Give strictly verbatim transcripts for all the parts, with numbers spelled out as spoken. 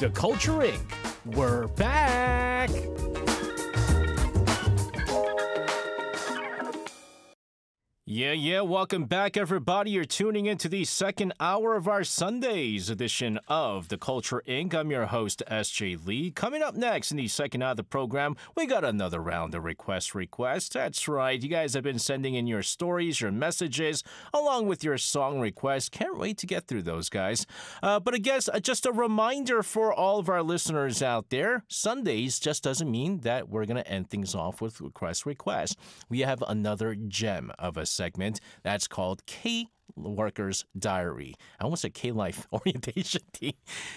The Culture Incorporated. We're back! Yeah, yeah, welcome back, everybody. You're tuning into the second hour of our Sundays edition of The Culture Incorporated. I'm your host, S J Lee. Coming up next in the second hour of the program, we got another round of request requests. That's right. You guys have been sending in your stories, your messages, along with your song requests. Can't wait to get through those, guys. Uh, but I guess uh, just a reminder for all of our listeners out there, Sundays just doesn't mean that we're going to end things off with request requests. We have another gem of a segment that's called K Workers Diary. I almost said K-Life Orientation Team.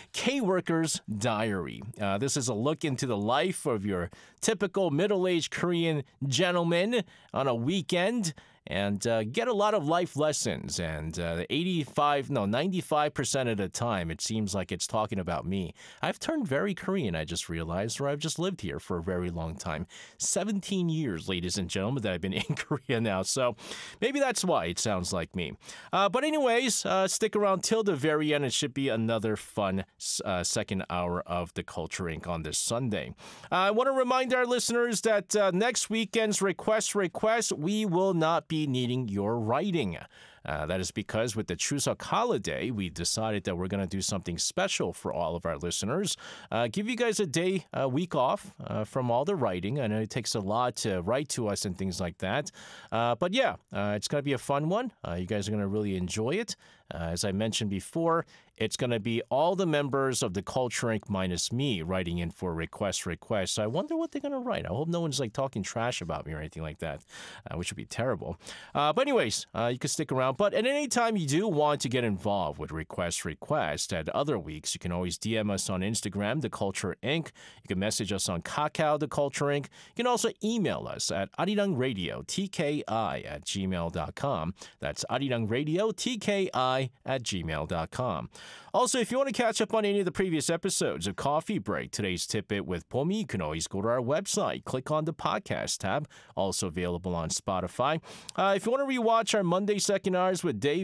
K Workers Diary. Uh, this is a look into the life of your typical middle-aged Korean gentleman on a weekend and uh, get a lot of life lessons. And uh, eighty-five, no, ninety-five percent of the time, it seems like it's talking about me. I've turned very Korean, I just realized, or I've just lived here for a very long time. seventeen years, ladies and gentlemen, that I've been in Korea now. So maybe that's why it sounds like me. Uh, but anyways, uh, stick around till the very end. It should be another fun uh, second hour of The Culture Incorporated on this Sunday. Uh, I want to remind our listeners that uh, next weekend's Request Request, we will not be needing your writing. Uh, that is because with the Chuseok holiday, we decided that we're going to do something special for all of our listeners. Uh, give you guys a day, a week off uh, from all the writing. I know it takes a lot to write to us and things like that. Uh, but yeah, uh, it's going to be a fun one. Uh, you guys are going to really enjoy it. Uh, as I mentioned before, it's going to be all the members of the Culture Incorporated minus me writing in for request requests. So I wonder what they're going to write. I hope no one's like talking trash about me or anything like that, uh, which would be terrible. Uh, but anyways, uh, you can stick around. But at any time you do want to get involved with request request at other weeks, you can always D M us on Instagram, The Culture Incorporated. You can message us on Kakao, The Culture Incorporated. You can also email us at arirangradio, T K I at gmail dot com. That's arirangradio, T K I at gmail dot com. Also, if you want to catch up on any of the previous episodes of Coffee Break, today's Tidbit with Pomi, you can always go to our website, click on the podcast tab, also available on Spotify. Uh, if you want to rewatch our Monday second hours with Dave